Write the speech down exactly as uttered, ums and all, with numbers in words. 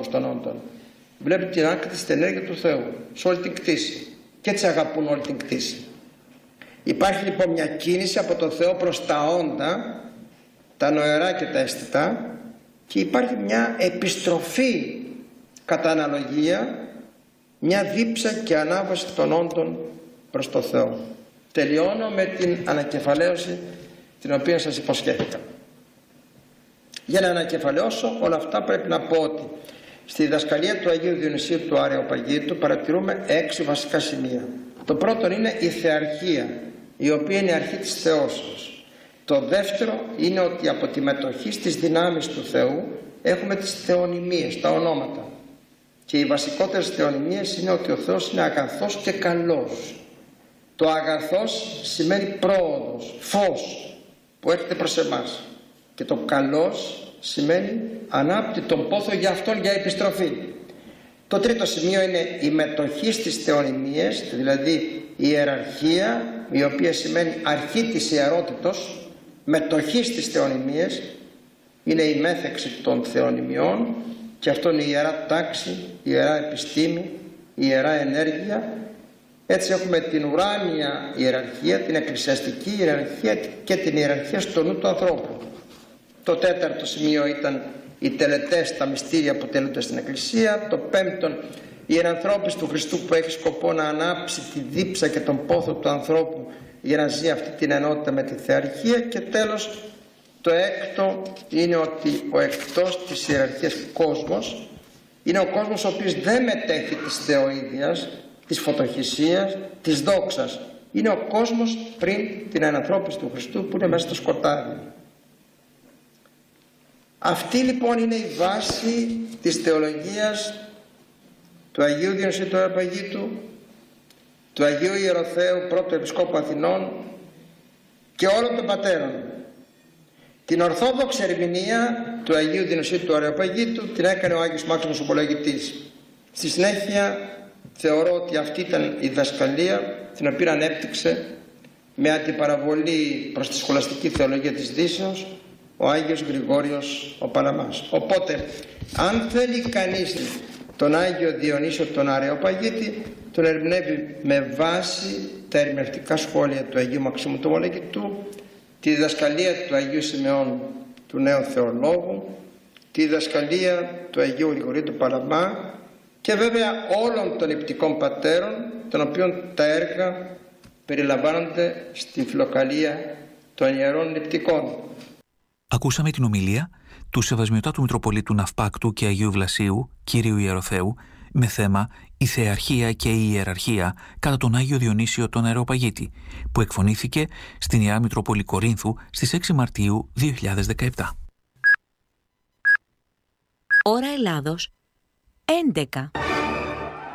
των όντων. Βλέπουν την άκρη στην ενέργεια του Θεού, σε όλη την κτήση. Και έτσι αγαπούν όλη την κτήση. Υπάρχει λοιπόν μια κίνηση από τον Θεό προς τα όντα, τα νοερά και τα αισθητά, και υπάρχει μια επιστροφή κατά αναλογία, μια δίψα και ανάβαση των όντων προς το Θεό. Τελειώνω με την ανακεφαλαίωση την οποία σας υποσχέθηκα. Για να ανακεφαλαιώσω όλα αυτά πρέπει να πω ότι στη διδασκαλία του Αγίου Διονυσίου του Αρεοπαγίτου παρατηρούμε έξι βασικά σημεία. Το πρώτο είναι η θεαρχία, η οποία είναι η αρχή της θεώσεως. Το δεύτερο είναι ότι από τη μετοχή στις δυνάμεις του Θεού έχουμε τις θεονυμίες, τα ονόματα. Και οι βασικότερες θεονυμίες είναι ότι ο Θεός είναι αγαθός και καλός. Το αγαθός σημαίνει πρόοδος, φως που έρχεται προς εμάς. Και το καλός σημαίνει ανάπτει τον πόθο για αυτόν, για επιστροφή. Το τρίτο σημείο είναι η μετοχή στις θεονυμίες, δηλαδή η ιεραρχία, η οποία σημαίνει αρχή της ιερότητος, μετοχή στις θεονυμίες, είναι η μέθεξη των θεονυμιών, και αυτό είναι η ιερά τάξη, η ιερά επιστήμη, η ιερά ενέργεια. Έτσι έχουμε την ουράνια ιεραρχία, την εκκλησιαστική ιεραρχία και την ιεραρχία στο νου του ανθρώπου. Το τέταρτο σημείο ήταν οι τελετές, τα μυστήρια που τέλονται στην Εκκλησία. Το πέμπτον, η ιερανθρώπιση του Χριστού που έχει σκοπό να ανάψει τη δίψα και τον πόθο του ανθρώπου για να ζει αυτή την ενότητα με τη θεαρχία. Και τέλος, το έκτο είναι ότι ο εκτός της ιεραρχίας κόσμος είναι ο κόσμος ο οποίος δεν μετέχει της θεοίδιας, της φωτοχυσίας, της δόξας. Είναι ο κόσμος πριν την ανανθρώπιση του Χριστού που είναι μέσα στο σκοτάδι. Αυτή λοιπόν είναι η βάση της θεολογίας του Αγίου Διονυσίου του Αρεοπαγίτου, του Αγίου Ιεροθέου πρώτου Επισκόπου Αθηνών και όλων των πατέρων. Την ορθόδοξη ερμηνεία του Αγίου Διονυσίου του Αρεοπαγίτου την έκανε ο Άγιος Μάξιμος ο Απολογητής. Στη συνέχεια θεωρώ ότι αυτή ήταν η διδασκαλία την οποία ανέπτυξε με αντιπαραβολή προς τη σχολαστική θεολογία της Δύσεως ο Άγιος Γρηγόριος ο Παλαμάς. Οπότε αν θέλει κανείς τον Άγιο Διονύσιο τον Αρεοπαγίτη, τον ερμηνεύει με βάση τα ερμηνευτικά σχόλια του Αγίου Μαξίμου του Ομολογητού, τη διδασκαλία του Αγίου Σιμεών του Νέου Θεολόγου, τη διδασκαλία του Αγίου Γρηγορίου του Παλαμά και βέβαια όλων των νηπτικών πατέρων, των οποίων τα έργα περιλαμβάνονται στη φιλοκαλία των Ιερών Νηπτικών. Ακούσαμε την ομιλία του Σεβασμιωτάτου Μητροπολίτου Ναυπάκτου και Αγίου Βλασίου, Κυρίου Ιεροθέου, με θέμα «Η Θεαρχία και η Ιεραρχία» κατά τον Άγιο Διονύσιο τον Αρεοπαγίτη, που εκφωνήθηκε στην Ιερά Μητρόπολη Κορίνθου στις έξι Μαρτίου δύο χιλιάδες δεκαεπτά. Ώρα Ελλάδος, έντεκα.